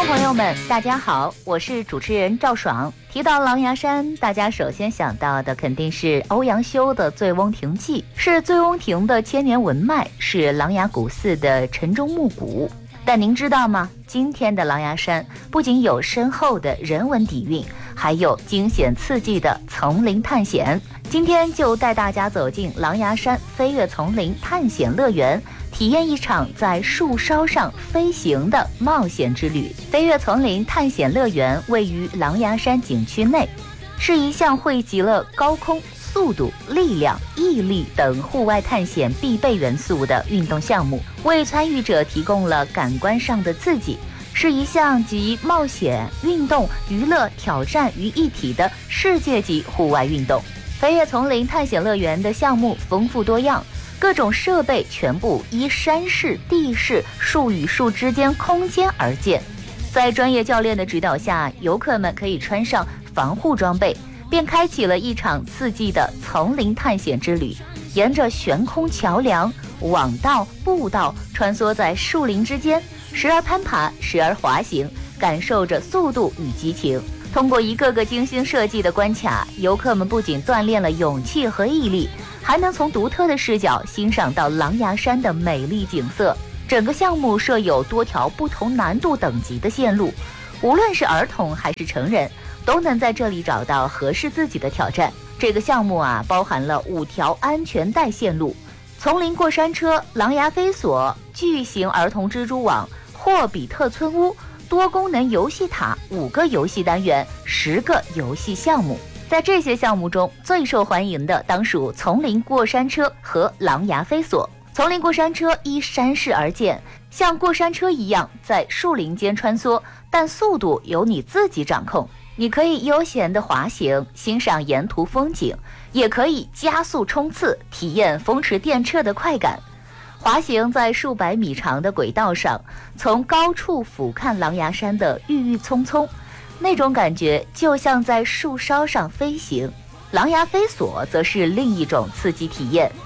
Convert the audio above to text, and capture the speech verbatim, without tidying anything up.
众朋友们，大家好，我是主持人赵爽。提到狼牙山，大家首先想到的肯定是欧阳修的《醉翁亭记》，是醉翁亭的千年文脉，是琅琊谷寺的晨钟暮鼓。但您知道吗？今天的狼牙山不仅有深厚的人文底蕴，还有惊险刺激的丛林探险。今天就带大家走进狼牙山飞跃丛林探险乐园，体验一场在树梢上飞行的冒险之旅。飞跃丛林探险乐园位于狼牙山景区内，是一项汇集了高空、速度、力量、毅力等户外探险必备元素的运动项目，为参与者提供了感官上的刺激，是一项集冒险、运动、娱乐、挑战于一体的世界级户外运动。飞跃丛林探险乐园的项目丰富多样，各种设备全部依山势、地势、树与树之间空间而建。在专业教练的指导下，游客们可以穿上防护装备，便开启了一场刺激的丛林探险之旅。沿着悬空桥梁、网道、步道穿梭在树林之间，时而攀爬，时而滑行，感受着速度与激情。通过一个个精心设计的关卡，游客们不仅锻炼了勇气和毅力，还能从独特的视角欣赏到狼牙山的美丽景色。整个项目设有多条不同难度等级的线路，无论是儿童还是成人，都能在这里找到合适自己的挑战。这个项目啊，包含了五条安全带线路、丛林过山车、狼牙飞索、巨型儿童蜘蛛网、霍比特村屋、多功能游戏塔、五个游戏单元、十个游戏项目。在这些项目中，最受欢迎的当属丛林过山车和狼牙飞索。丛林过山车依山势而建，像过山车一样在树林间穿梭，但速度由你自己掌控。你可以悠闲地滑行，欣赏沿途风景，也可以加速冲刺，体验风驰电掣的快感。滑行在数百米长的轨道上，从高处俯瞰狼牙山的郁郁葱葱，那种感觉就像在树梢上飞行。狼牙飞索则是另一种刺激体验，